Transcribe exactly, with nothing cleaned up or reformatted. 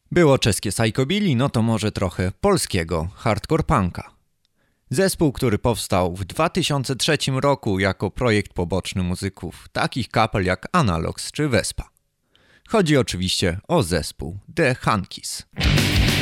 Było czeskie psychobilly, no to może trochę polskiego hardcore punka. Zespół, który powstał w dwa tysiące trzecim roku jako projekt poboczny muzyków takich kapel jak Analogs czy Vespa. Chodzi oczywiście o zespół The Hankies.